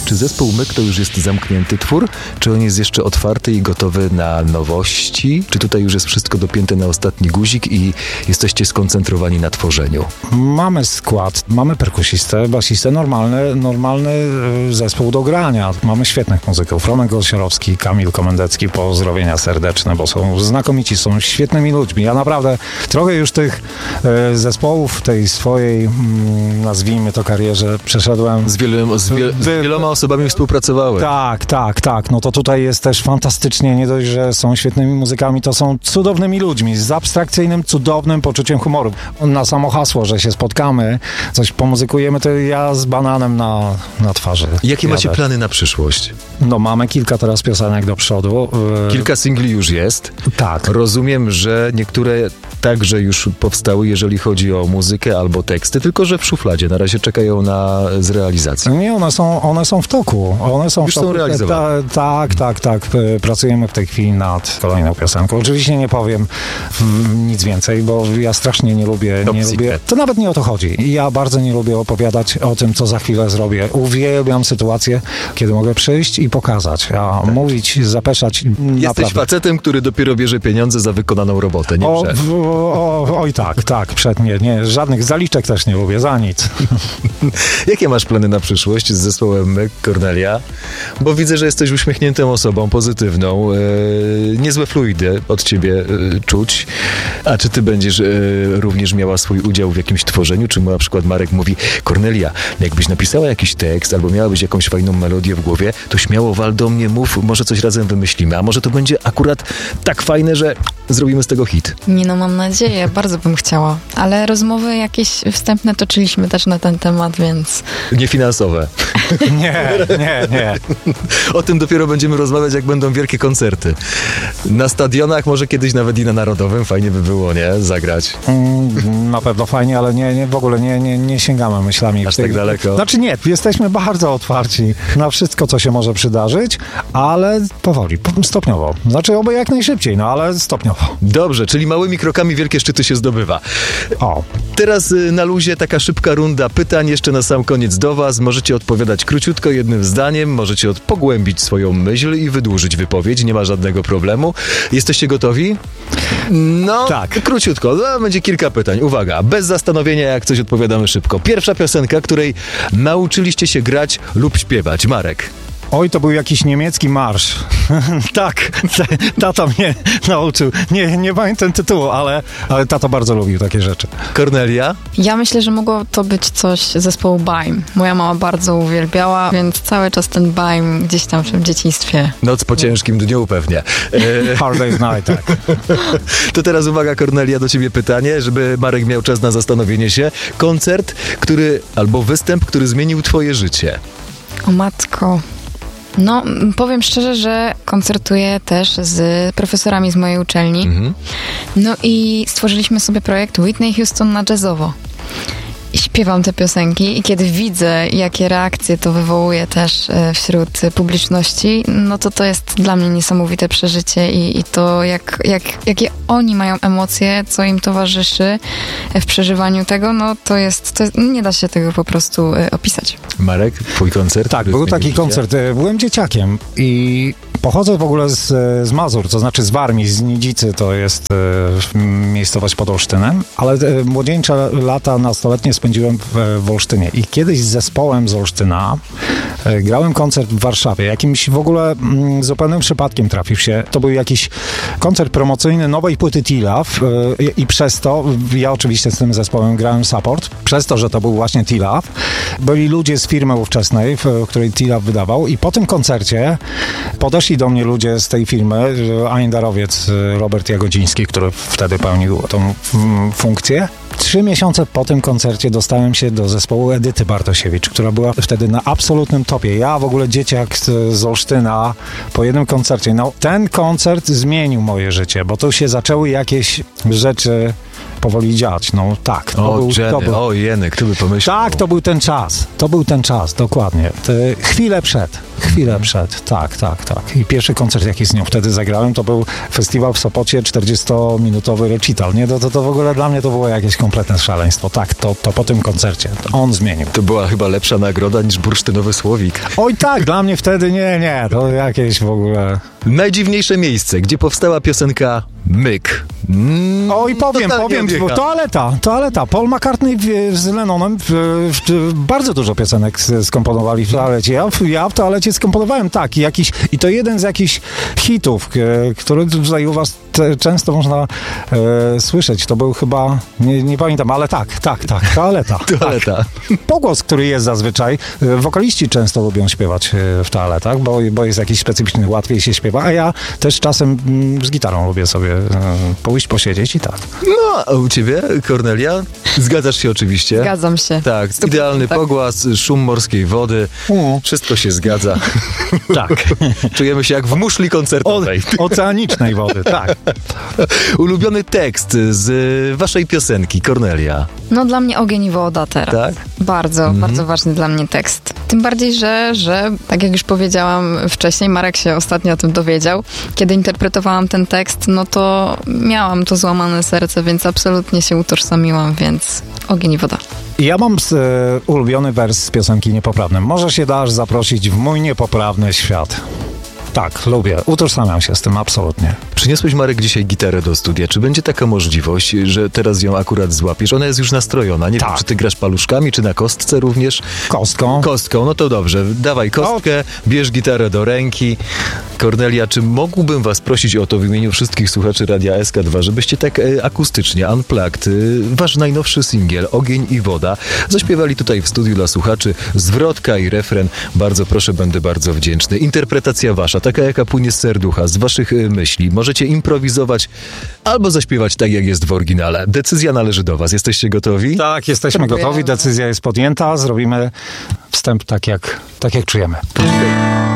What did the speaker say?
Czy zespół Myk to już jest zamknięty twór? Czy on jest jeszcze otwarty i gotowy na nowości? Czy tutaj już jest wszystko dopięte na ostatni guzik i jesteście skoncentrowani na tworzeniu? Mamy skład, mamy perkusistę, basistę, normalny zespół do grania. Mamy świetnych muzyków. Romek Golsiorowski, Kamil Komendecki, pozdrowienia serdeczne, bo są znakomici, są świetnymi ludźmi. Ja naprawdę trochę już tych zespołów w tej swojej, nazwijmy to, karierze przeszedłem. Z wieloma osobami współpracowałem. Tak. No to tutaj jest też fantastycznie, nie dość, że są świetnymi muzykami, to są cudownymi ludźmi z abstrakcyjnym, cudownym poczuciem humoru. Na samo hasło, że się spotkamy, coś pomuzykujemy, to ja z bananem na twarzy. Jakie macie plany na przyszłość? No mamy kilka teraz piosenek do przodu. Kilka singli już jest. Tak. Rozumiem, że niektóre także już powstały, jeżeli chodzi o muzykę albo teksty, tylko że w szufladzie. Na razie czekają na zrealizację. Nie, one są w toku. Już są realizowane. Tak. Pracujemy w tej chwili nad kolejną piosenką. Oczywiście nie powiem nic więcej, bo ja strasznie nie lubię. To nawet nie o to chodzi. Ja bardzo nie lubię opowiadać o tym, co za chwilę zrobię. Uwielbiam sytuację, kiedy mogę przyjść i pokazać, mówić, zapeszać. Jesteś naprawdę facetem, który dopiero bierze pieniądze za wykonaną robotę, nie przed. Oj tak, przed nie. Żadnych zaliczek też nie lubię, za nic. Jakie masz plany na przyszłość z zespołem Myk, Kornelia? Bo widzę, że jesteś uśmiechniętą osobą, pozytywną. Niezłe fluidy od ciebie czuć. A czy ty będziesz również miała swój udział w jakimś tworzeniu? Czy na przykład Marek mówi: Kornelia, jakbyś napisała jakiś tekst albo miałabyś jakąś fajną melodię w głowie, to śmiało wal do mnie, mów, może coś razem wymyślimy. A może to będzie akurat tak fajne, że zrobimy z tego hit. Nie no, mam nadzieję, bardzo bym chciała. Ale rozmowy jakieś wstępne toczyliśmy też na ten temat, więc... Niefinansowe. Nie. O tym dopiero będziemy rozmawiać, jak będą wielkie koncerty. Na stadionach, może kiedyś nawet i na Narodowym. Fajnie by było, nie? Zagrać. Na pewno fajnie, ale w ogóle nie sięgamy myślami. Aż tak daleko. Znaczy nie, jesteśmy bardzo otwarci na wszystko, co się może przydarzyć, ale powoli, stopniowo. Znaczy oby jak najszybciej, no ale stopniowo. Dobrze, czyli małymi krokami wielkie szczyty się zdobywa. Teraz na luzie taka szybka runda pytań jeszcze na sam koniec do was. Możecie odpowiadać króciutko, jednym zdaniem. Możecie pogłębić swoją myśl i wydłużyć wypowiedź. Nie ma żadnego problemu. Jesteście gotowi? No, tak. Króciutko. Będzie kilka pytań. Uwaga, bez zastanowienia, jak coś odpowiadamy szybko. Pierwsza piosenka, której nauczyliście się grać lub śpiewać. Marek. Oj, to był jakiś niemiecki marsz. Tak, tata mnie nauczył. Nie pamiętam tytułu, ale tata bardzo lubił takie rzeczy. Kornelia? Ja myślę, że mogło to być coś zespołu Baim. Moja mama bardzo uwielbiała, więc cały czas ten Baim gdzieś tam w dzieciństwie. Noc po ciężkim dniu pewnie. Hard Day's Night, tak. To teraz uwaga, Kornelia, do ciebie pytanie, żeby Marek miał czas na zastanowienie się. Koncert, albo występ, który zmienił twoje życie. O matko... No, powiem szczerze, że koncertuję też z profesorami z mojej uczelni. No i stworzyliśmy sobie projekt Whitney Houston na jazzowo. I śpiewam te piosenki i kiedy widzę, jakie reakcje to wywołuje też wśród publiczności, no to jest dla mnie niesamowite przeżycie i to jakie oni mają emocje, co im towarzyszy w przeżywaniu tego, no to jest nie da się tego po prostu opisać. Marek, twój koncert? Tak, był taki koncert. Byłem dzieciakiem i pochodzę w ogóle z Mazur, to znaczy z Warmii, z Nidzicy, to jest miejscowość pod Olsztynem, ale młodzieńcze lata nastoletnie spędziłem w Olsztynie i kiedyś z zespołem z Olsztyna grałem koncert w Warszawie. Jakimś w ogóle zupełnym przypadkiem trafił się. To był jakiś koncert promocyjny nowej płyty T-Love i przez to, ja oczywiście z tym zespołem grałem support, przez to, że to był właśnie T-Love, byli ludzie z firmy ówczesnej, w której T-Love wydawał i po tym koncercie podeszli do mnie ludzie z tej firmy, ajendarowiec Robert Jagodziński, który wtedy pełnił tą funkcję. 3 miesiące po tym koncercie dostałem się do zespołu Edyty Bartosiewicz, która była wtedy na absolutnym topie. Ja w ogóle dzieciak z Olsztyna po jednym koncercie. No, ten koncert zmienił moje życie, bo tu się zaczęły jakieś rzeczy powoli dziać. No tak. Jeny, kto by pomyślał? Tak, to był ten czas. To był ten czas, dokładnie. Chwilę przed. Chwilę przed, tak. I pierwszy koncert, jaki z nią wtedy zagrałem, to był festiwal w Sopocie, 40-minutowy recital. Nie, to w ogóle dla mnie to było jakieś kompletne szaleństwo. Tak, to po tym koncercie. On zmienił. To była chyba lepsza nagroda niż bursztynowy słowik. Oj tak, dla mnie wtedy nie, to jakieś w ogóle... Najdziwniejsze miejsce, gdzie powstała piosenka Myk. Oj, powiem, toaleta. Paul McCartney z Lennonem bardzo dużo piosenek skomponowali w toalecie. Ja w toalecie skomponowałem i to jeden z jakichś hitów, który tutaj u was często można słyszeć. To był chyba, nie pamiętam, ale tak, toaleta. Toaleta. Pogłos, który jest zazwyczaj, wokaliści często lubią śpiewać w toaletach, bo jest jakiś specyficzny, łatwiej się śpiewa, a ja też czasem z gitarą lubię sobie pójść, posiedzieć i tak. No, a u ciebie, Kornelia? Zgadzasz się oczywiście? Zgadzam się. Tak, idealny pogłos, szum morskiej wody, wszystko się zgadza. Tak. Czujemy się jak w muszli koncertowej. Oceanicznej wody, tak. Ulubiony tekst z waszej piosenki, Kornelia. No dla mnie ogień i woda teraz. Tak? Bardzo ważny dla mnie tekst. Tym bardziej, że tak jak już powiedziałam wcześniej, Marek się ostatnio o tym dowiedział. Kiedy interpretowałam ten tekst, no to miałam to złamane serce, więc absolutnie się utożsamiłam, więc ogień i woda. Ja mam ulubiony wers z piosenki Niepoprawnym. Może się dasz zaprosić w mój niepoprawny świat. Tak, lubię. Utożsamiam się z tym absolutnie. Przyniosłeś, Marek, dzisiaj gitarę do studia. Czy będzie taka możliwość, że teraz ją akurat złapiesz? Ona jest już nastrojona. Nie wiem, czy ty grasz paluszkami, czy na kostce również? Kostką. Kostką, no to dobrze. Dawaj kostkę, bierz gitarę do ręki. Kornelia, czy mógłbym was prosić o to w imieniu wszystkich słuchaczy Radia SK2, żebyście tak akustycznie, unplugged, wasz najnowszy singiel, Ogień i woda, zaśpiewali tutaj w studiu dla słuchaczy, zwrotka i refren. Bardzo proszę, będę bardzo wdzięczny. Interpretacja wasza, taka jaka płynie z serducha, z waszych myśli. Możecie improwizować albo zaśpiewać tak, jak jest w oryginale. Decyzja należy do was. Jesteście gotowi? Tak, jesteśmy gotowi. Decyzja jest podjęta. Zrobimy wstęp tak jak czujemy.